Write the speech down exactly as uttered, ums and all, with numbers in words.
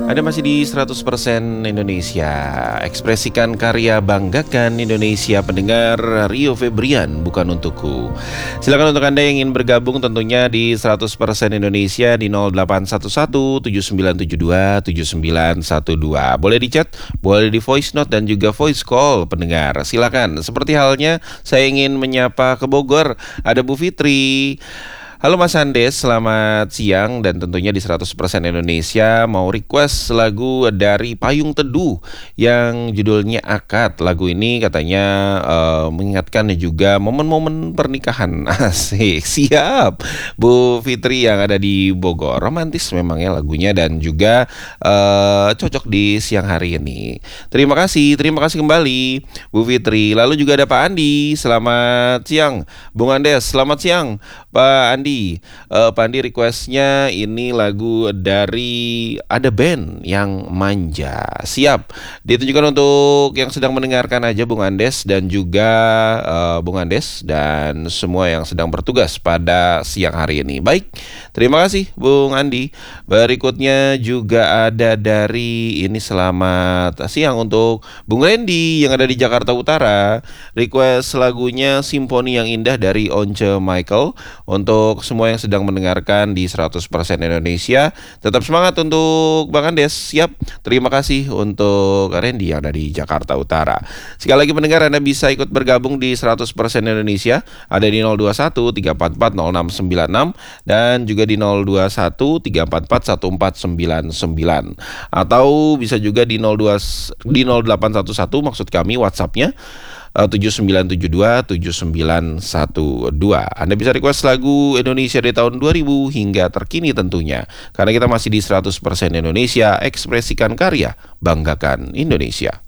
Anda masih di seratus persen Indonesia. Ekspresikan karya, banggakan Indonesia. Pendengar, Rio Febrian, bukan untukku. Silakan untuk Anda yang ingin bergabung tentunya di seratus persen Indonesia di nol delapan satu satu tujuh sembilan tujuh dua tujuh sembilan satu dua. Boleh di chat, boleh di voice note dan juga voice call pendengar. Silakan. Seperti halnya saya ingin menyapa ke Bogor, ada Bu Fitri. Halo Mas Andes, selamat siang dan tentunya di seratus persen Indonesia mau request lagu dari Payung Teduh yang judulnya Akad. Lagu ini katanya uh, mengingatkan juga momen-momen pernikahan. Asik, siap Bu Fitri yang ada di Bogor. Romantis memang ya lagunya dan juga uh, cocok di siang hari ini. Terima kasih, terima kasih kembali Bu Fitri. Lalu juga ada Pak Andi, selamat siang Bung Andes, selamat siang Pak Andi. Uh, Pak Andi requestnya ini lagu dari ada band yang manja. Siap, ditunjukkan untuk yang sedang mendengarkan aja Bung Andes dan juga uh, Bung Andes dan semua yang sedang bertugas pada siang hari ini. Baik, terima kasih Bung Andi. Berikutnya juga ada dari ini selamat siang untuk Bung Randy yang ada di Jakarta Utara. Request lagunya Simfoni yang Indah dari Once Michael untuk semua yang sedang mendengarkan di seratus persen Indonesia. Tetap semangat untuk Bang Andes. Siap. Terima kasih untuk Randy yang dari Jakarta Utara. Sekali lagi pendengar, Anda bisa ikut bergabung di seratus persen Indonesia. Ada di nol dua satu tiga empat empat nol enam sembilan enam dan juga di nol dua satu tiga empat empat satu empat sembilan sembilan. Atau bisa juga di nol dua di nol delapan satu satu maksud kami WhatsApp-nya tujuh sembilan tujuh dua tujuh sembilan satu dua. Anda bisa request lagu Indonesia dari tahun dua ribu hingga terkini tentunya. Karena kita masih di seratus persen Indonesia, ekspresikan karya, banggakan Indonesia.